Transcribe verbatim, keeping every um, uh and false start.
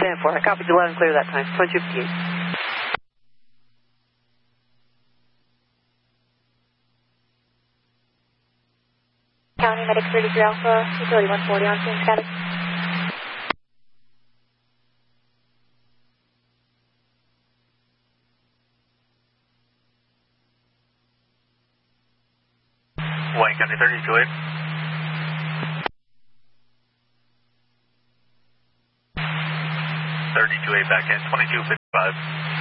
stand for. I copied you loud and clear that time. twenty-two fifty-eight. County Medic thirty-three Alpha, utility one forty on scene status. Wayne County thirty-two eight. thirty-two eight back in, twenty-two fifty-five.